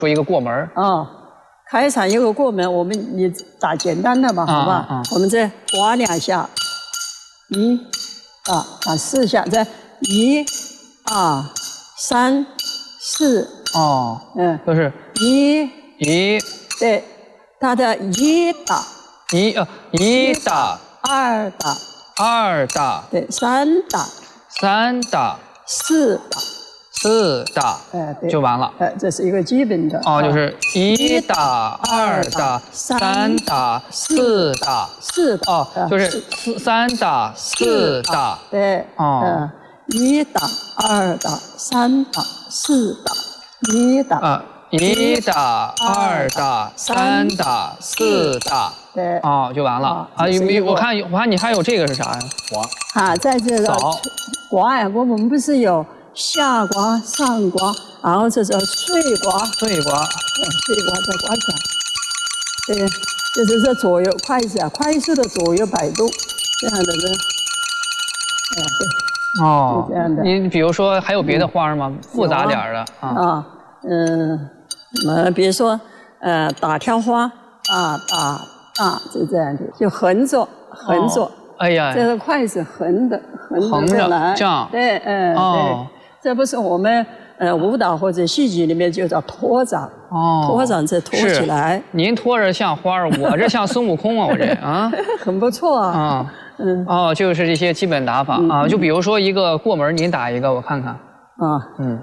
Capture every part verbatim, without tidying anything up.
说一个过门啊，开场有个过门，我们你打简单的吧，好吧？啊啊、我们再划两下，一、啊，打四下，再一、二、三、四。 哦，嗯，就是一一， 对，它的一打， 一呃一打， 二打， 二打， 对，三打， 三打， 四打。 四打， 哎，对， 就完了。 哎，这是一个基本的。 哦，就是一打、二打、三打、四打、 四打。 哦，就是四三打、四打。 对。哦。一打、二打、三打、四打，一打。啊， 一打、二打、三打、四打。 对。 哦，就完了。啊，有我看我看你还有这个是啥呀？ 刮。啊，在这个扫刮呀，我们不是有。下刮、上刮，然后这是碎刮， 碎刮， 碎刮再刮起来。对，就是这左右筷子啊，快速的左右摆动，这样的这，哎对， 哦， 这样的。 你比如说还有别的花吗？嗯、复杂点的啊？ 啊，嗯，呃，比如说呃打挑花啊，打打就这样的，就横着横着。哦、 哎呀， 这个筷子横的横着过来， 这样。 对，嗯，哦、对。这不是我们呃舞蹈或者戏剧里面就叫托掌，哦，托掌这托起来。 您托着像花儿，我这像孙悟空啊，我这啊， 很不错啊。 啊，嗯，哦，就是这些基本打法啊，就比如说一个过门，您打一个，我看看。啊，嗯，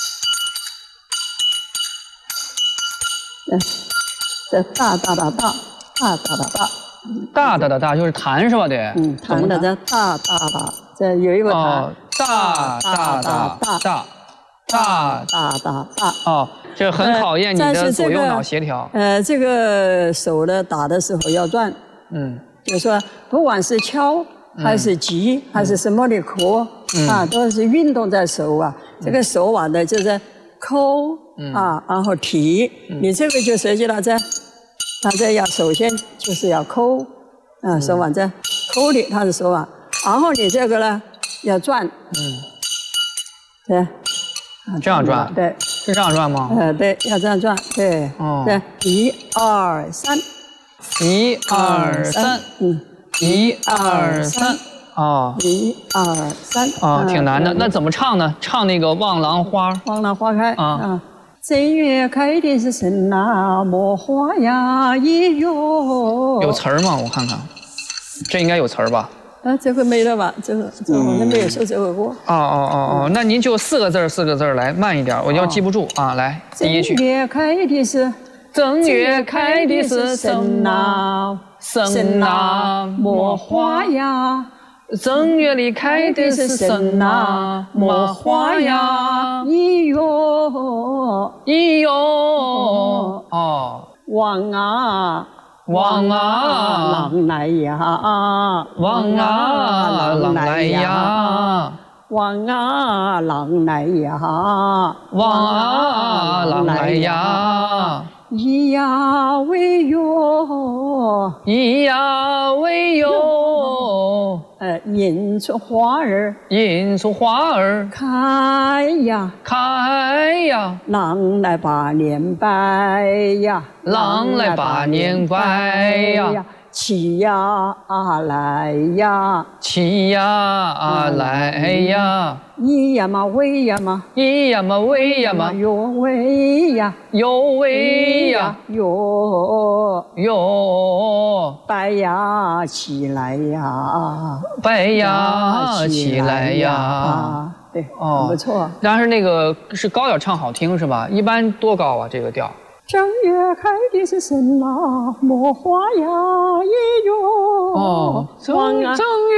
嗯，这大大大大大大大大， 大大的大就是弹是吧？得， 嗯，弹的这大大大，这有一个弹。 大大大大大大大大大哦，这很考验你的左右脑协调。 呃，这个手呢打的时候要转，嗯，就是说不管是敲还是击还是什么的壳啊，都是运动在手啊。这个手腕呢就是抠啊，然后提，你这个就涉及到这，它这要首先就是要抠啊，手腕这抠的它的手腕，然后你这个呢。要转，嗯，对，啊， 这样转， 对， 是这样转吗？ 呃，对，要这样转，对，哦，对，一二三， 一二三， 嗯， 一二三，哦， 一二三， 哦，挺难的。那怎么唱呢？唱那个《望郎花》。 望郎花开啊，正月开的是什那么花呀？咿哟， 有词儿吗？我看看，这应该有词儿吧？ 啊，这个没了吧？这个这个我们没有说这个过。 哦哦哦哦，那您就四个字四个字来，慢一点，我要记不住啊。来，第一句。 正月开的是， 正月开的是什那什那么花呀？正月里开的是什那么花呀？ 咿哟咿哟哦， 望啊。 望啊， 郎来呀！ 望啊，郎来呀！ 望啊，郎来呀！ 望啊，郎来呀！ 咿呀喂哟， 咿呀喂哟， 呃，迎出花儿， 迎出花儿， 开呀， 开呀， 郎来把年拜呀， 郎来把年拜呀， 起呀来呀， 起呀来呀， 咿呀嘛喂呀嘛， 咿呀嘛喂呀嘛， 哟喂呀， 哟喂呀， 哟哟， 拜呀起来呀， 拜呀起来呀， 对，哦，不错。 但是那个是高点唱好听是吧？一般多高啊？这个调？ 正月开的是什那么花呀？咿哟， 哦，正正月。